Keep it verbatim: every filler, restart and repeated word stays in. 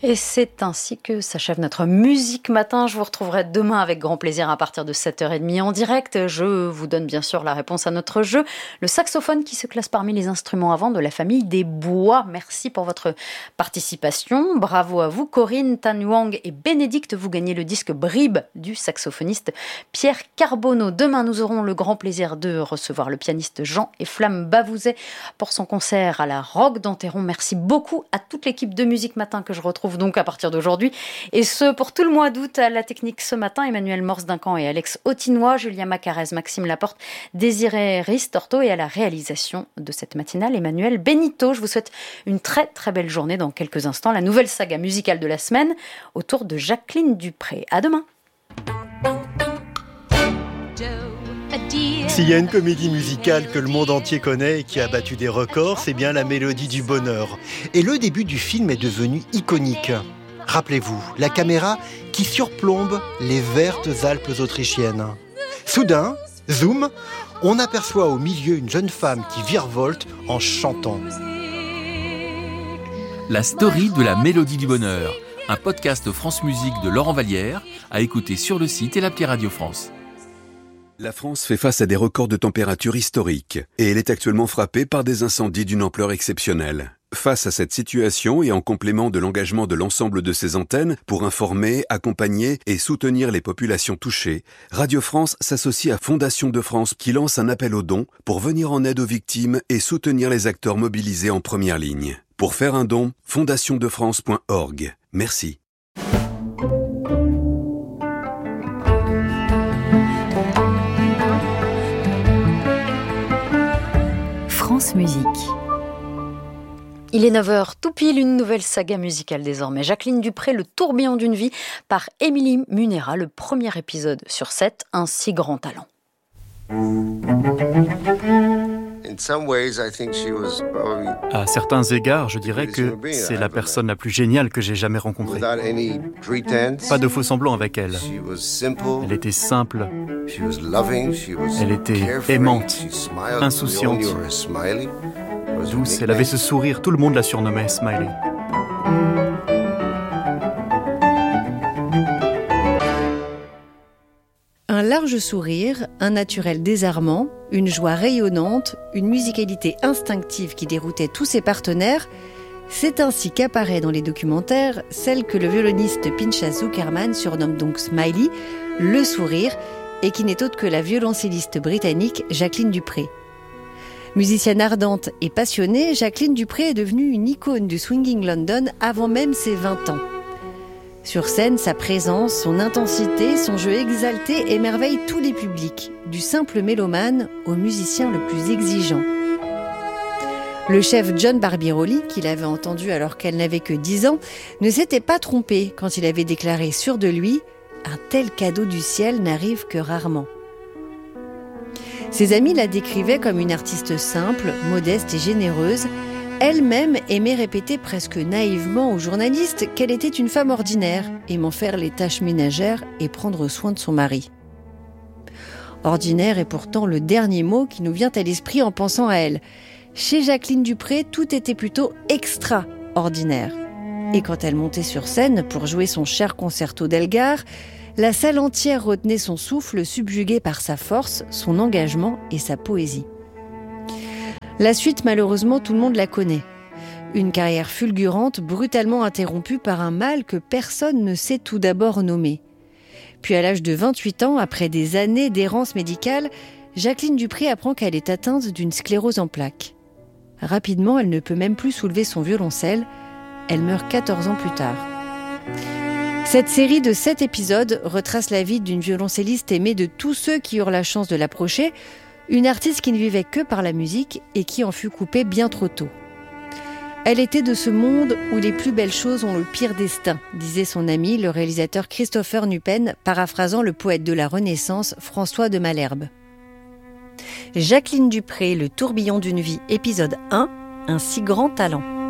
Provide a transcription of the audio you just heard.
Et c'est ainsi que s'achève notre Musique Matin. Je vous retrouverai demain avec grand plaisir à partir de sept heures trente en direct. Je vous donne bien sûr la réponse à notre jeu. Le saxophone qui se classe parmi les instruments à vent de la famille des bois. Merci pour votre participation. Bravo à vous, Corinne, Tan Wang et Bénédicte. Vous gagnez le disque Bribe du saxophoniste Pierre Carbonneau. Demain, nous aurons le grand plaisir de recevoir le pianiste Jean et Flamme Bavouzet pour son concert à la Roque d'Enterron. Merci beaucoup à toute l'équipe de Musique Matin que je retrouve donc à partir d'aujourd'hui. Et ce, pour tout le mois d'août, à la technique ce matin, Emmanuel Morse-Duncan et Alex Autinois, Julien Macarez, Maxime Laporte, Désiré Ristorto et à la réalisation de cette matinale, Emmanuel Benito. Je vous souhaite une très très belle journée. Dans quelques instants, la nouvelle saga musicale de la semaine autour de Jacqueline Dupré. À demain. S'il y a une comédie musicale que le monde entier connaît et qui a battu des records, c'est bien La Mélodie du Bonheur. Et le début du film est devenu iconique. Rappelez-vous, la caméra qui surplombe les vertes Alpes autrichiennes. Soudain, zoom, on aperçoit au milieu une jeune femme qui virevolte en chantant. La story de La Mélodie du Bonheur, un podcast France Musique de Laurent Vallière, à écouter sur le site et l'appli Radio France. La France fait face à des records de température historiques et elle est actuellement frappée par des incendies d'une ampleur exceptionnelle. Face à cette situation et en complément de l'engagement de l'ensemble de ses antennes pour informer, accompagner et soutenir les populations touchées, Radio France s'associe à Fondation de France qui lance un appel aux dons pour venir en aide aux victimes et soutenir les acteurs mobilisés en première ligne. Pour faire un don, fondation de france point org. Merci. France Musique. Il est neuf heures, tout pile, une nouvelle saga musicale désormais. Jacqueline Dupré, Le tourbillon d'une vie, par Émilie Munera, le premier épisode sur sept, un si grand talent. À certains égards, je dirais que c'est la personne la plus géniale que j'ai jamais rencontrée. Pas de faux semblants avec elle. Elle était simple, elle était aimante, insouciante, douce. Elle avait ce sourire, tout le monde la surnommait Smiley. Un large sourire, un naturel désarmant, une joie rayonnante, une musicalité instinctive qui déroutait tous ses partenaires, c'est ainsi qu'apparaît dans les documentaires celle que le violoniste Pinchas Zukerman surnomme donc Smiley, le sourire, et qui n'est autre que la violoncelliste britannique Jacqueline Dupré. Musicienne ardente et passionnée, Jacqueline Dupré est devenue une icône du swinging London avant même ses vingt ans. Sur scène, sa présence, son intensité, son jeu exalté émerveillent tous les publics, du simple mélomane au musicien le plus exigeant. Le chef John Barbirolli, qui l'avait entendu alors qu'elle n'avait que dix ans, ne s'était pas trompé quand il avait déclaré sûr de lui « Un tel cadeau du ciel n'arrive que rarement ». Ses amis la décrivaient comme une artiste simple, modeste et généreuse. Elle-même aimait répéter presque naïvement aux journalistes qu'elle était une femme ordinaire, aimant faire les tâches ménagères et prendre soin de son mari. Ordinaire est pourtant le dernier mot qui nous vient à l'esprit en pensant à elle. Chez Jacqueline Dupré, tout était plutôt extraordinaire. Et quand elle montait sur scène pour jouer son cher concerto d'Elgar, la salle entière retenait son souffle, subjuguée par sa force, son engagement et sa poésie. La suite, malheureusement, tout le monde la connaît. Une carrière fulgurante, brutalement interrompue par un mal que personne ne sait tout d'abord nommer. Puis à l'âge de vingt-huit ans, après des années d'errance médicale, Jacqueline Dupré apprend qu'elle est atteinte d'une sclérose en plaques. Rapidement, elle ne peut même plus soulever son violoncelle. Elle meurt quatorze ans plus tard. Cette série de sept épisodes retrace la vie d'une violoncelliste aimée de tous ceux qui eurent la chance de l'approcher, une artiste qui ne vivait que par la musique et qui en fut coupée bien trop tôt. Elle était de ce monde où les plus belles choses ont le pire destin, disait son ami, le réalisateur Christopher Nupen, paraphrasant le poète de la Renaissance François de Malherbe. Jacqueline Dupré, Le tourbillon d'une vie, épisode un, un si grand talent.